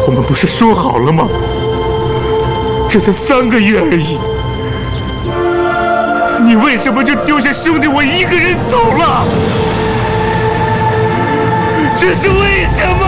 我们不是说好了吗？这才3个月而已，你为什么就丢下兄弟我一个人走了？这是为什么？